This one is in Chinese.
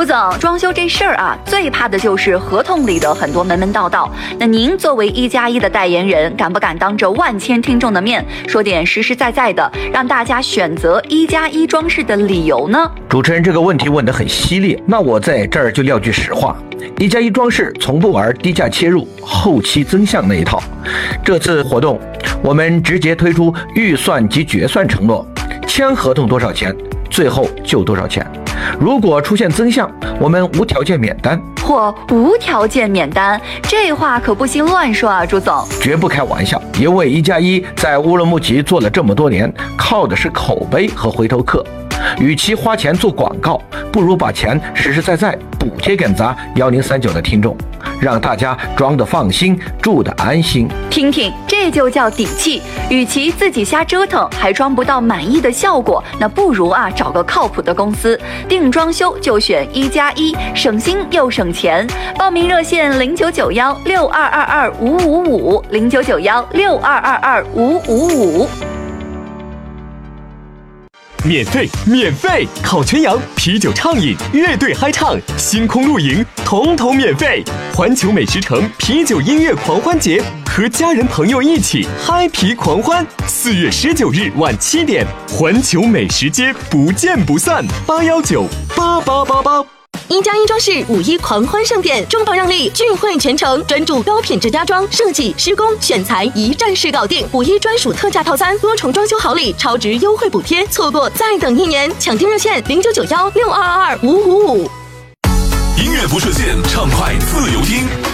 总，装修这事儿啊，最怕的就是合同里的很多门门道道。那您作为1+1的代言人，敢不敢当着万千听众的面说点实实在在的，让大家选择1+1装饰的理由呢？ 主持人这个问题问得很犀利，那我在这儿就撂句实话，1+1装饰从不玩低价切入、后期增项那一套。这次活动，我们直接推出预算及决算承诺，签合同多少钱，最后就多少钱。如果出现增项，我们无条件免单。 或无条件免单，这话可不行乱说啊，朱总。 绝不开玩笑，因为1+1在乌鲁木齐做了这么多年，靠的是口碑和回头客。与其花钱做广告，不如把钱实实在在补贴给咱1039的听众，让大家装得放心，住得安心。 听听，这就叫底气。与其自己瞎折腾还装不到满意的效果，那不如找个靠谱的公司，定装修就选1+1，省心又省钱。报名热线0991-6222-555，0991-6222-555。 免费！烤全羊、啤酒畅饮、乐队嗨唱、星空露营，统统免费！环球美食城啤酒音乐狂欢节，和家人朋友一起嗨皮狂欢。4月19日晚7点，环球美食街不见不散！8198888。 1+1装饰5·1狂欢盛典，重磅让利，聚会全程，专注高品质家装设计、施工、选材，一站式搞定。5·1专属特价套餐，多重装修好礼，超值优惠补贴，错过再等1年。抢订热线0991-6222-555。 音乐不设限，畅快自由听。